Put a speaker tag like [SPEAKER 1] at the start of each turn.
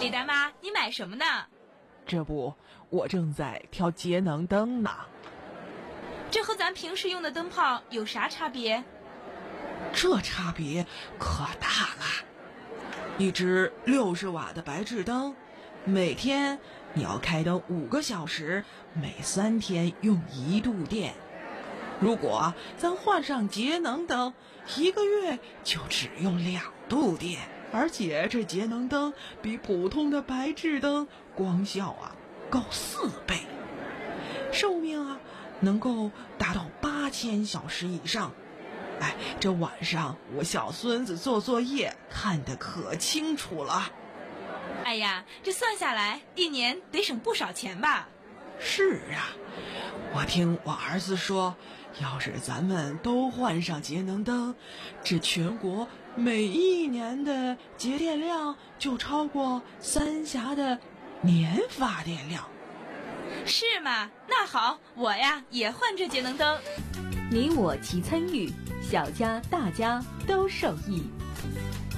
[SPEAKER 1] 伟大妈，你买什么呢？
[SPEAKER 2] 这不，我正在挑节能灯呢。
[SPEAKER 1] 这和咱平时用的灯泡有啥差别？
[SPEAKER 2] 这差别可大了。一只60瓦的白炽灯，每天你要开灯5个小时，每3天用1度电。如果咱换上节能灯，1个月就只用2度电。而且这节能灯比普通的白炽灯光效高4倍，寿命能够达到8000小时以上。这晚上我小孙子做作业看得可清楚了。
[SPEAKER 1] 哎呀，这算下来1年得省不少钱吧？
[SPEAKER 2] 是啊，我听我儿子说，要是咱们都换上节能灯，这全国每1年的节电量就超过三峡的年发电量。
[SPEAKER 1] 是吗？那好，我也换这节能灯。
[SPEAKER 3] 你我齐参与，小家大家都受益。